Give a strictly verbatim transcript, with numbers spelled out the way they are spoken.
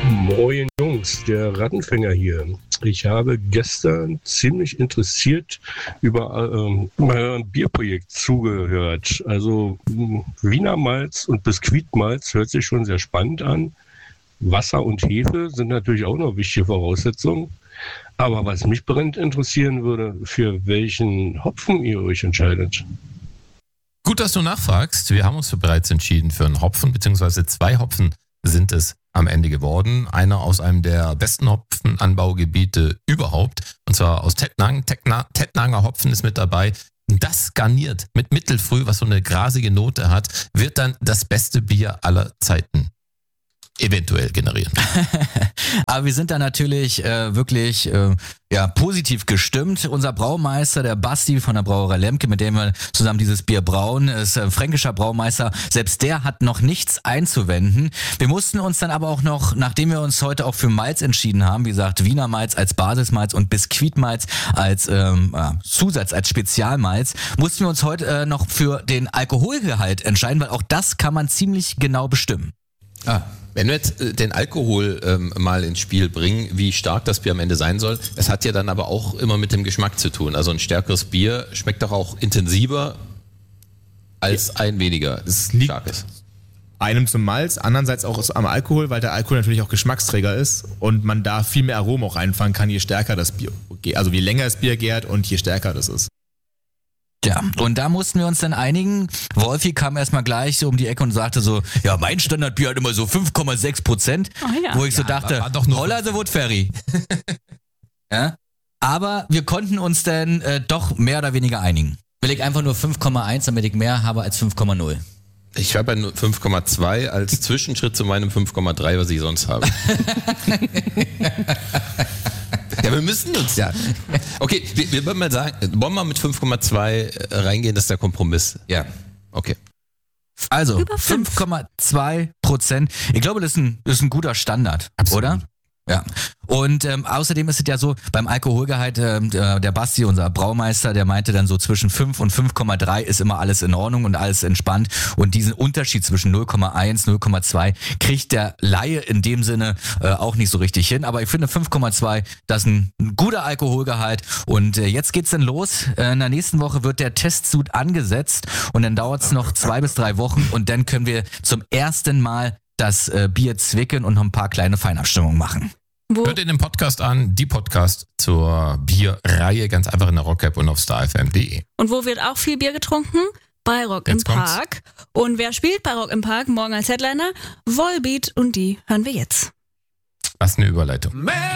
Moin Jungs, der Rattenfänger hier. Ich habe gestern ziemlich interessiert über ähm, mein Bierprojekt zugehört. Also Wiener Malz und Biskuitmalz hört sich schon sehr spannend an. Wasser und Hefe sind natürlich auch noch wichtige Voraussetzungen. Aber was mich brennend interessieren würde, für welchen Hopfen ihr euch entscheidet. Gut, dass du nachfragst. Wir haben uns für bereits entschieden für einen Hopfen, beziehungsweise zwei Hopfen sind es am Ende geworden. Einer aus einem der besten Hopfenanbaugebiete überhaupt, und zwar aus Tettnang. Tettnanger Hopfen ist mit dabei. Das garniert mit Mittelfrüh, was so eine grasige Note hat, wird dann das beste Bier aller Zeiten eventuell generieren. Aber wir sind da natürlich äh, wirklich äh, ja, positiv gestimmt. Unser Braumeister, der Basti von der Brauerei Lemke, mit dem wir zusammen dieses Bier brauen, ist ein fränkischer Braumeister. Selbst der hat noch nichts einzuwenden. Wir mussten uns dann aber auch noch, nachdem wir uns heute auch für Malz entschieden haben, wie gesagt, Wiener Malz als Basismalz und Biskuitmalz als ähm, äh, Zusatz, als Spezialmalz, mussten wir uns heute äh, noch für den Alkoholgehalt entscheiden, weil auch das kann man ziemlich genau bestimmen. Ah. Wenn wir jetzt äh, den Alkohol ähm, mal ins Spiel bringen, wie stark das Bier am Ende sein soll, es hat ja dann aber auch immer mit dem Geschmack zu tun. Also ein stärkeres Bier schmeckt doch auch intensiver als ja. ein weniger es liegt starkes. Einem zum Malz, andererseits auch am Alkohol, weil der Alkohol natürlich auch Geschmacksträger ist und man da viel mehr Aromen auch reinfangen kann, je stärker das Bier geht. Also je länger das Bier gärt und je stärker das ist. Ja, und da mussten wir uns dann einigen. Wolfi kam erstmal gleich so um die Ecke und sagte so, ja, mein Standardbier hat immer so fünf Komma sechs Prozent. Oh ja. Wo ich so ja, dachte, war, war doch nur Holla the Wood Ferry. Ja? Aber wir konnten uns dann äh, doch mehr oder weniger einigen. Will ich einfach nur fünf Komma eins, damit ich mehr habe als fünf Komma null. Ich war bei fünf Komma zwei als Zwischenschritt zu meinem fünf Komma drei, was ich sonst habe. Ja, wir müssen uns ja. Okay, wir, wir wollen mal sagen, wollen wir mit fünf Komma zwei reingehen, das ist der Kompromiss. Ja. Okay. Also, fünf Komma zwei Prozent. Ich glaube, das ist ein, das ist ein guter Standard, absolut. Oder? Ja. Und ähm, außerdem ist es ja so, beim Alkoholgehalt, ähm, der Basti, unser Braumeister, der meinte dann so zwischen fünf und fünf Komma drei ist immer alles in Ordnung und alles entspannt. Und diesen Unterschied zwischen null Komma eins, null Komma zwei kriegt der Laie in dem Sinne äh, auch nicht so richtig hin. Aber ich finde fünf Komma zwei, das ist ein, ein guter Alkoholgehalt. Und äh, jetzt geht's dann los. Äh, in der nächsten Woche wird der Testsud angesetzt und dann dauert's noch zwei bis drei Wochen und dann können wir zum ersten Mal das äh, Bier zwicken und noch ein paar kleine Feinabstimmungen machen. Wo? Hört ihr den Podcast an, die Podcast zur Bierreihe, ganz einfach in der Rock-App und auf star f m punkt d e. Und wo wird auch viel Bier getrunken? Bei Rock Jetzt im kommt's. Park. Und wer spielt bei Rock im Park morgen als Headliner? Volbeat und die hören wir jetzt. Was eine Überleitung.